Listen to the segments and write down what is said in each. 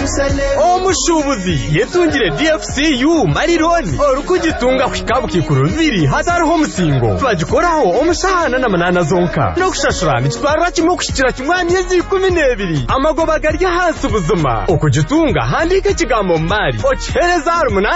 omushubuzi yetungire DFCU marironi orukugitunga kwikabu kikuru biri hatariho musingo bagikoraho omushahana na manana zonka no kushashura nikitwarwa kimwe kushikira kimwe amyezi 12 amagoba gari hasi ubuzima okugitunga handika ikigambo mari okihereza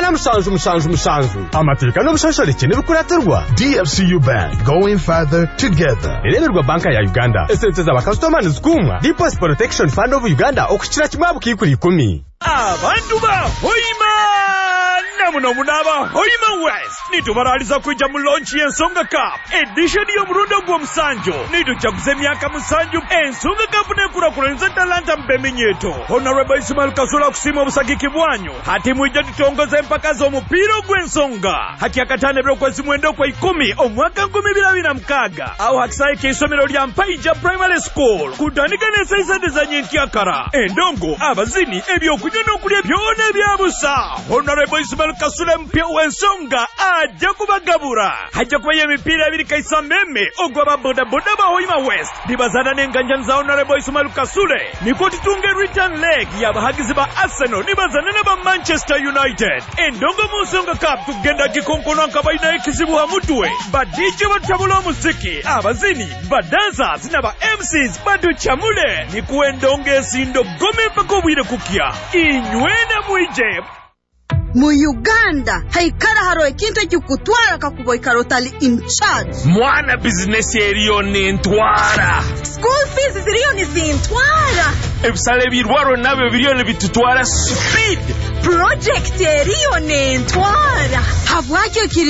8 amateka no bushashara ikene bikuraterwa DFCU Bank, going further together. Ireberwa banka ya Uganda esente za bakasitoma nizikumwa Deposit Protection Fund of Uganda okushikira kimwe abukikuri 10 abantu ba hoima namuno munaba hoima West nitubaraliza kuja mu launch y'Ensonga Cup edition y'omurundo gw'omusanjo nitujaguza emyaka musanju Ensonga Cup nekurakuranyiza talanta mbeminyeto Honorable Ismail Kasula kusima obusagiki bwanyu hati mwija tutongoza empaka z'omupiira gw'ensonga hati akatanebera okwezi mwenda okwa 10 omwaka 2026 awo hakisaye k'isomero lya Mpaija Primary School kutandika n'esayisande za nyentyakara endongo abazini ebyokunywa n'okulya byona ebyabusa Honorable Ismail Kasula mpya w'ensonga ajja kubagabura hajja kuba y'emipiira ebiri kaisa meme ogwaba bodaboda ba Hoima West dibazana n'enganja za Honorable Ismail Kasule niko tutunge return leg y'abahagizi ba Arsenal nibazana n'aba Manchester United endongo mu Nsonga Cup tugenda gikonkono nkabaina ekizibu hamutwe badije batabula omuziki abazini badancers n'aba MCs baduchamule nikuwe endongo esindo gome mpaka obwire kukya inywena mwije mu Uganda haikara haro ekintu ekikutwara kakuboyika rotali in charge mwana business eriyo nentwara school fees ziriyo nizintwara ebisale birwaro nabyo biriyo nebitutwara speed project eriyo nentwara habwakyo